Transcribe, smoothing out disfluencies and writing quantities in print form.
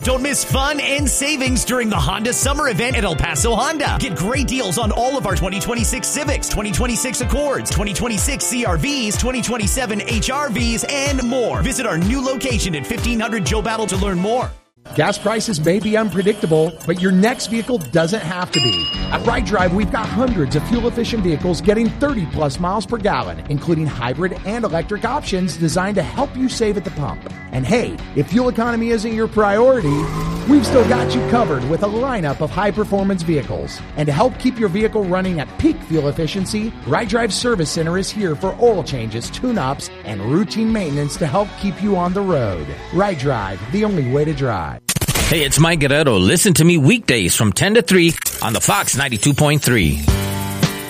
Don't miss fun and savings during the Honda Summer Event at El Paso Honda. Get great deals on all of our 2026 Civics, 2026 Accords, 2026 CRVs, 2027 HRVs, and more. Visit our new location at 1500 Joe Battle to learn more. Gas prices may be unpredictable, but your next vehicle doesn't have to be. At Ride Drive, we've got hundreds of fuel-efficient vehicles getting 30-plus miles per gallon, including hybrid and electric options designed to help you save at the pump. And hey, if fuel economy isn't your priority, we've still got you covered with a lineup of high-performance vehicles. And to help keep your vehicle running at peak fuel efficiency, Ride Drive Service Center is here for oil changes, tune-ups, and routine maintenance to help keep you on the road. Ride Drive, the only way to drive. Hey, it's Mike Guerrero. Listen to me weekdays from 10 to 3 on the Fox 92.3.